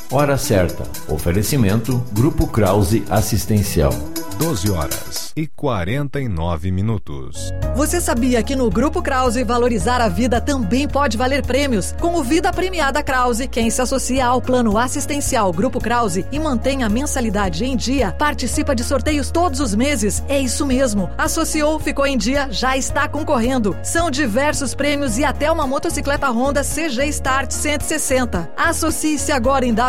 Hora certa. Oferecimento Grupo Krause Assistencial. 12h49. Você sabia que no Grupo Krause valorizar a vida também pode valer prêmios? Com o Vida Premiada Krause, quem se associa ao plano assistencial Grupo Krause e mantém a mensalidade em dia, participa de sorteios todos os meses. É isso mesmo. Associou, ficou em dia, já está concorrendo. São diversos prêmios e até uma motocicleta Honda CG Start 160. Associe-se agora em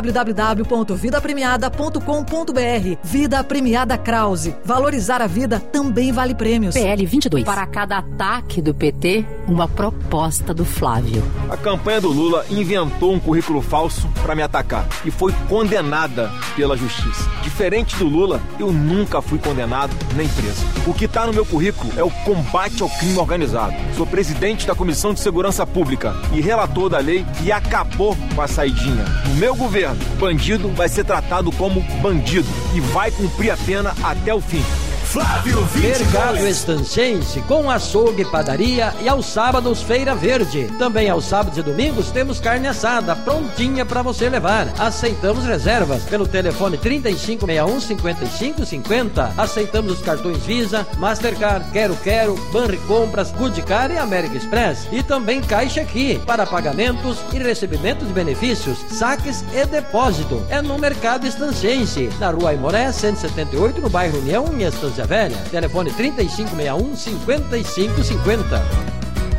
www.vidapremiada.com.br. Vida Premiada Krause. Valorizar a vida também vale prêmios. PL 22. Para cada ataque do PT, uma proposta do Flávio. A campanha do Lula inventou um currículo falso para me atacar e foi condenada pela justiça. Diferente do Lula, eu nunca fui condenado nem preso. O que está no meu currículo é o combate ao crime organizado. Sou presidente da Comissão de Segurança Pública e relator da lei que acabou com a saidinha. No meu governo, bandido vai ser tratado como bandido e vai cumprir a pena até o fim. Flávio 22. Mercado Estancense com açougue, padaria e aos sábados Feira Verde. Também aos sábados e domingos temos carne assada prontinha para você levar. Aceitamos reservas pelo telefone 3561-5550. Aceitamos os cartões Visa, Mastercard, Quero, Banri Compras, Goodcar e American Express. E também Caixa Aqui para pagamentos e recebimento de benefícios, saques e depósito. É no Mercado Estancense, na Rua Aimoré 178, no bairro União, em Estância Velha. Telefone 3561-5550.